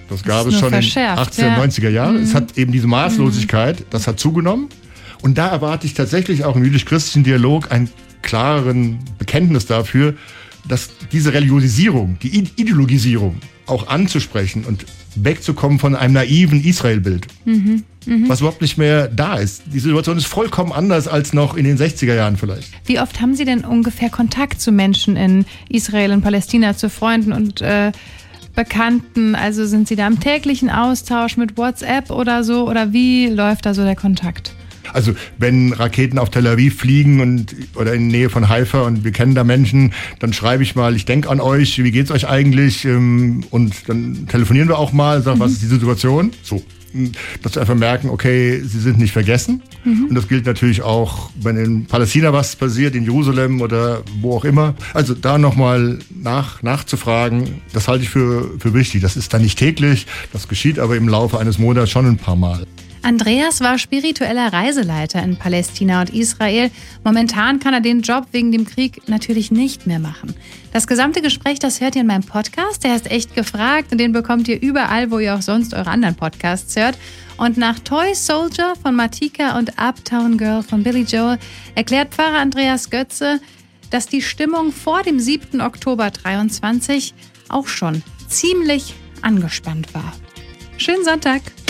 Das gab es schon in den 80er, 90er Jahren. Es hat eben diese Maßlosigkeit, das hat zugenommen. Und da erwarte ich tatsächlich auch im jüdisch-christlichen Dialog einen klareren Bekenntnis dafür, dass diese Religiosisierung, die Ideologisierung auch anzusprechen und wegzukommen von einem naiven Israel-Bild, was überhaupt nicht mehr da ist. Die Situation ist vollkommen anders als noch in den 60er Jahren vielleicht. Wie oft haben Sie denn ungefähr Kontakt zu Menschen in Israel und Palästina, zu Freunden und Bekannten? Also sind Sie da im täglichen Austausch mit WhatsApp oder so? Oder wie läuft da so der Kontakt? Also wenn Raketen auf Tel Aviv fliegen oder in der Nähe von Haifa und wir kennen da Menschen, dann schreibe ich mal, ich denke an euch, wie geht's euch eigentlich? Und dann telefonieren wir auch mal, sagen, was ist die Situation? So, dass wir einfach merken, okay, sie sind nicht vergessen. Und das gilt natürlich auch, wenn in Palästina was passiert, in Jerusalem oder wo auch immer. Also da nochmal nachzufragen, das halte ich für wichtig. Das ist dann nicht täglich, das geschieht aber im Laufe eines Monats schon ein paar Mal. Andreas war spiritueller Reiseleiter in Palästina und Israel. Momentan kann er den Job wegen dem Krieg natürlich nicht mehr machen. Das gesamte Gespräch, das hört ihr in meinem Podcast. Der ist echt gefragt und den bekommt ihr überall, wo ihr auch sonst eure anderen Podcasts hört. Und nach Toy Soldier von Matika und Uptown Girl von Billy Joel erklärt Pfarrer Andreas Götze, dass die Stimmung vor dem 7. Oktober 23 auch schon ziemlich angespannt war. Schönen Sonntag!